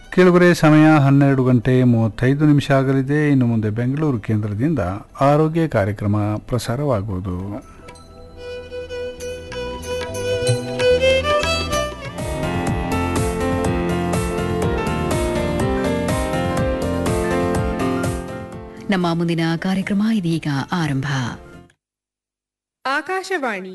ಕೇಳುಗರೆ, ಸಮಯ 12:35 ಆಗಲಿದೆ. ಇನ್ನು ಮುಂದೆ ಬೆಂಗಳೂರು ಕೇಂದ್ರದಿಂದ ಆರೋಗ್ಯ ಕಾರ್ಯಕ್ರಮ ಪ್ರಸಾರವಾಗುವುದು. ನಮ್ಮ ಮುಂದಿನ ಕಾರ್ಯಕ್ರಮ ಇದೀಗ ಆರಂಭ. ಆಕಾಶವಾಣಿ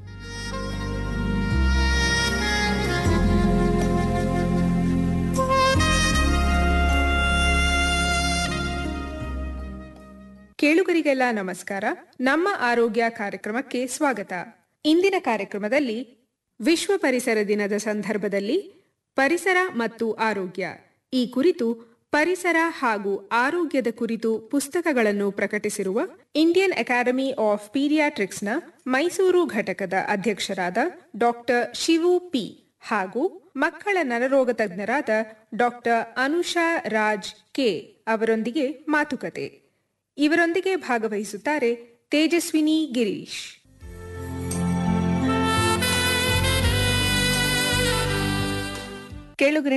ಕೇಳುಗರಿಗೆಲ್ಲ ನಮಸ್ಕಾರ. ನಮ್ಮ ಆರೋಗ್ಯ ಕಾರ್ಯಕ್ರಮಕ್ಕೆ ಸ್ವಾಗತ. ಇಂದಿನ ಕಾರ್ಯಕ್ರಮದಲ್ಲಿ ವಿಶ್ವ ಪರಿಸರ ದಿನದ ಸಂದರ್ಭದಲ್ಲಿ ಪರಿಸರ ಮತ್ತು ಆರೋಗ್ಯ ಈ ಕುರಿತು ಪರಿಸರ ಹಾಗೂ ಆರೋಗ್ಯದ ಕುರಿತು ಪುಸ್ತಕಗಳನ್ನು ಪ್ರಕಟಿಸಿರುವ ಇಂಡಿಯನ್ ಅಕಾಡೆಮಿ ಆಫ್ ಪೀಡಿಯಾಟ್ರಿಕ್ಸ್ನ ಮೈಸೂರು ಘಟಕದ ಅಧ್ಯಕ್ಷರಾದ ಡಾಕ್ಟರ್ ಶಿವು ಪಿ ಹಾಗೂ ಮಕ್ಕಳ ನರರೋಗ ತಜ್ಞರಾದ ಡಾಕ್ಟರ್ ಅನುಷಾ ರಾಜ್ ಕೆ ಅವರೊಂದಿಗೆ ಮಾತುಕತೆ. ಇವರೊಂದಿಗೆ ಭಾಗವಹಿಸುತ್ತಾರೆ ತೇಜಸ್ವಿನಿ ಗಿರೀಶ್. ಕೇಳುಗರೆ,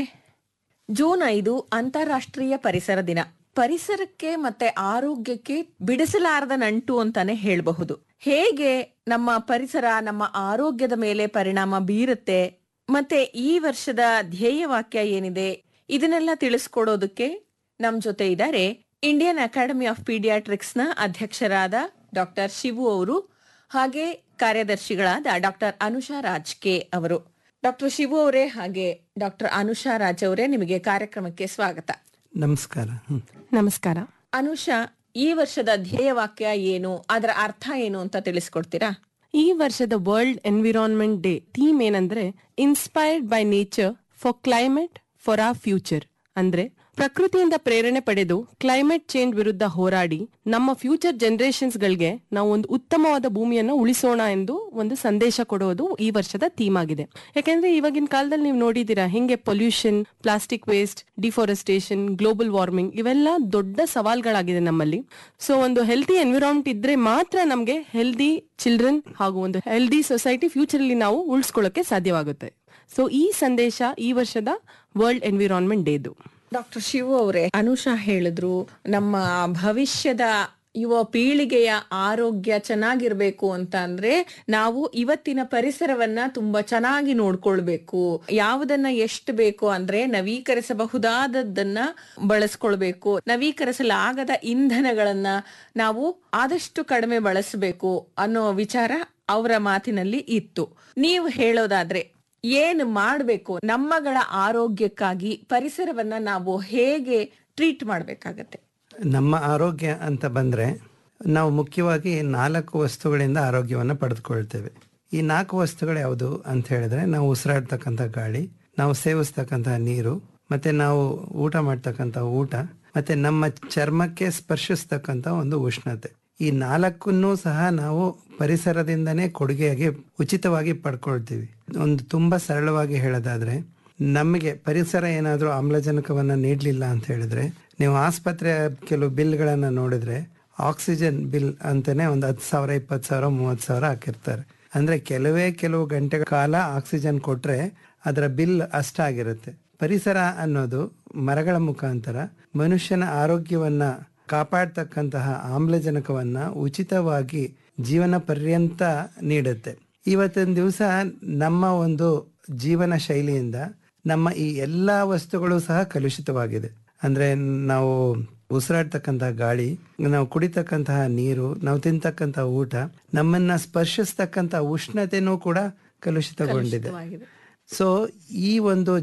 ಜೂನ್ 5 ಅಂತಾರಾಷ್ಟ್ರೀಯ ಪರಿಸರ ದಿನ. ಪರಿಸರಕ್ಕೆ ಮತ್ತೆ ಆರೋಗ್ಯಕ್ಕೆ ಬಿಡಿಸಲಾರದ ನಂಟು ಅಂತಾನೆ ಹೇಳಬಹುದು. ಹೇಗೆ ನಮ್ಮ ಪರಿಸರ ನಮ್ಮ ಆರೋಗ್ಯದ ಮೇಲೆ ಪರಿಣಾಮ ಬೀರುತ್ತೆ, ಮತ್ತೆ ಈ ವರ್ಷದ ಧ್ಯೇಯವಾಕ್ಯ ಏನಿದೆ, ಇದನ್ನೆಲ್ಲ ತಿಳಿಸ್ಕೊಡೋದಕ್ಕೆ ನಮ್ ಜೊತೆ ಇದ್ದಾರೆ ಇಂಡಿಯನ್ ಅಕಾಡೆಮಿ ಆಫ್ ಪೀಡಿಯಾಟ್ರಿಕ್ಸ್ ನ ಅಧ್ಯಕ್ಷರಾದ ಡಾಕ್ಟರ್ ಶಿವು ಅವರು, ಹಾಗೆ ಕಾರ್ಯದರ್ಶಿಗಳಾದ ಡಾಕ್ಟರ್ ಅನುಷಾ ರಾಜ್ ಕೆ ಅವರು. ಡಾಕ್ಟರ್ ಶಿವು ಅವರೇ ಹಾಗೆ ಡಾಕ್ಟರ್ ಅನುಷಾ ರಾಜ್ ಅವರೇ, ನಿಮಗೆ ಕಾರ್ಯಕ್ರಮಕ್ಕೆ ಸ್ವಾಗತ. ನಮಸ್ಕಾರ. ನಮಸ್ಕಾರ. ಅನುಷಾ, ಈ ವರ್ಷದ ಧ್ಯೇಯವಾಕ್ಯ ಏನು, ಅದರ ಅರ್ಥ ಏನು ಅಂತ ತಿಳಿಸ್ಕೊಡ್ತೀರಾ? ಈ ವರ್ಷದ ವರ್ಲ್ಡ್ ಎನ್ವಿರಾನ್ಮೆಂಟ್ ಡೇ ಥೀಮ್ ಏನಂದ್ರೆ inspired by nature for climate for R future. ಅಂದ್ರೆ ಪ್ರಕೃತಿಯಿಂದ ಪ್ರೇರಣೆ ಪಡೆದು ಕ್ಲೈಮೇಟ್ ಚೇಂಜ್ ವಿರುದ್ಧ ಹೋರಾಡಿ ನಮ್ಮ ಫ್ಯೂಚರ್ ಜನರೇಷನ್ಸ್ ಗಳಿಗೆ ನಾವು ಒಂದು ಉತ್ತಮವಾದ ಭೂಮಿಯನ್ನ ಉಳಿಸೋಣ ಎಂದು ಒಂದು ಸಂದೇಶ ಕೊಡೋದು ಈ ವರ್ಷದ ಥೀಮ್ ಆಗಿದೆ. ಯಾಕೆಂದ್ರೆ ಇವಾಗಿನ ಕಾಲದಲ್ಲಿ ನೀವು ನೋಡಿದೀರಾ ಹೆಂಗೆ pollution, plastic waste, deforestation, global warming ಇವೆಲ್ಲ ದೊಡ್ಡ ಸವಾಲ್ಗಳಾಗಿದೆ ನಮ್ಮಲ್ಲಿ. ಸೊ ಒಂದು ಹೆಲ್ತಿ ಎನ್ವಿರಾನ್ಮೆಂಟ್ ಇದ್ರೆ ಮಾತ್ರ ನಮ್ಗೆ ಹೆಲ್ದಿ ಚಿಲ್ಡ್ರನ್ ಹಾಗೂ ಒಂದು ಹೆಲ್ದಿ ಸೊಸೈಟಿ ಫ್ಯೂಚರ್ ಅಲ್ಲಿ ನಾವು ಉಳಿಸ್ಕೊಳ್ಳೋಕೆ ಸಾಧ್ಯವಾಗುತ್ತೆ. ಸೊ ಈ ಸಂದೇಶ ಈ ವರ್ಷದ ವರ್ಲ್ಡ್ ಎನ್ವಿರಾನ್ಮೆಂಟ್ ಡೇದು. ಡಾಕ್ಟರ್ ಶಿವು ಅವರೇ, ಅನುಷಾ ಹೇಳಿದ್ರು ನಮ್ಮ ಭವಿಷ್ಯದ ಯುವ ಪೀಳಿಗೆಯ ಆರೋಗ್ಯ ಚೆನ್ನಾಗಿರ್ಬೇಕು ಅಂತ ಅಂದ್ರೆ ನಾವು ಇವತ್ತಿನ ಪರಿಸರವನ್ನ ತುಂಬಾ ಚೆನ್ನಾಗಿ ನೋಡ್ಕೊಳ್ಬೇಕು. ಯಾವುದನ್ನ ಎಷ್ಟು ಬೇಕು ಅಂದ್ರೆ ನವೀಕರಿಸಬಹುದಾದದ್ದನ್ನ ಬಳಸ್ಕೊಳ್ಬೇಕು. ನವೀಕರಿಸಲಾಗದ ಇಂಧನಗಳನ್ನ ನಾವು ಆದಷ್ಟು ಕಡಿಮೆ ಬಳಸಬೇಕು ಅನ್ನೋ ವಿಚಾರ ಅವರ ಮಾತಿನಲ್ಲಿ ಇತ್ತು. ನೀವು ಹೇಳೋದಾದ್ರೆ ಏನು ಮಾಡಬೇಕು, ನಮ್ಮಗಳ ಆರೋಗ್ಯಕ್ಕಾಗಿ ಪರಿಸರವನ್ನ ನಾವು ಹೇಗೆ ಟ್ರೀಟ್ ಮಾಡಬೇಕಾಗತ್ತೆ? ನಮ್ಮ ಆರೋಗ್ಯ ಅಂತ ಬಂದರೆ ನಾವು ಮುಖ್ಯವಾಗಿ 4 ವಸ್ತುಗಳಿಂದ ಆರೋಗ್ಯವನ್ನು ಪಡೆದುಕೊಳ್ತೇವೆ. ಈ 4 ವಸ್ತುಗಳು ಯಾವುದು ಅಂತ ಹೇಳಿದ್ರೆ, ನಾವು ಉಸಿರಾಡ್ತಕ್ಕಂಥ ಗಾಳಿ, ನಾವು ಸೇವಿಸ್ತಕ್ಕಂಥ ನೀರು, ಮತ್ತೆ ನಾವು ಊಟ ಮಾಡ್ತಕ್ಕಂಥ ಊಟ, ಮತ್ತೆ ನಮ್ಮ ಚರ್ಮಕ್ಕೆ ಸ್ಪರ್ಶಿಸ್ತಕ್ಕಂಥ ಒಂದು ಉಷ್ಣತೆ. ಈ 4ನ್ನೂ ಸಹ ನಾವು ಪರಿಸರದಿಂದನೇ ಕೊಡುಗೆಯಾಗಿ ಉಚಿತವಾಗಿ ಪಡ್ಕೊಳ್ತೀವಿ. ಒಂದು ತುಂಬಾ ಸರಳವಾಗಿ ಹೇಳೋದಾದ್ರೆ, ನಮಗೆ ಪರಿಸರ ಏನಾದರೂ ಆಮ್ಲಜನಕವನ್ನ ನೀಡಲಿಲ್ಲ ಅಂತ ಹೇಳಿದ್ರೆ, ನೀವು ಆಸ್ಪತ್ರೆಯ ಕೆಲವು ಬಿಲ್ಗಳನ್ನ ನೋಡಿದ್ರೆ ಆಕ್ಸಿಜನ್ ಬಿಲ್ ಅಂತಾನೆ ಒಂದು 10,000, 20,000, 30,000 ಹಾಕಿರ್ತಾರೆ. ಅಂದ್ರೆ ಕೆಲವು ಗಂಟೆಗಳ ಕಾಲ ಆಕ್ಸಿಜನ್ ಕೊಟ್ರೆ ಅದರ ಬಿಲ್ ಅಷ್ಟಾಗಿರುತ್ತೆ. ಪರಿಸರ ಅನ್ನೋದು ಮರಗಳ ಮುಖಾಂತರ ಮನುಷ್ಯನ ಆರೋಗ್ಯವನ್ನ ಕಾಪಾಡ್ತಕ್ಕಂತಹ ಆಮ್ಲಜನಕವನ್ನ ಉಚಿತವಾಗಿ ಜೀವನ ಪರ್ಯಂತ ನೀಡುತ್ತೆ. ಇವತ್ತಿನ ದಿವಸ ನಮ್ಮ ಒಂದು ಜೀವನ ಶೈಲಿಯಿಂದ ನಮ್ಮ ಈ ಎಲ್ಲಾ ವಸ್ತುಗಳು ಸಹ ಕಲುಷಿತವಾಗಿದೆ. ಅಂದ್ರೆ ನಾವು ಉಸಿರಾಡ್ತಕ್ಕಂತಹ ಗಾಳಿ, ನಾವು ಕುಡಿತಕ್ಕಂತಹ ನೀರು, ನಾವು ತಿಂತಕ್ಕಂತಹ ಊಟ, ನಮ್ಮನ್ನ ಸ್ಪರ್ಶಿಸ್ತಕ್ಕಂತಹ ಉಷ್ಣತೆನೂ ಕೂಡ ಕಲುಷಿತಗೊಂಡಿದೆ. ಸೊ ಈ ಒಂದು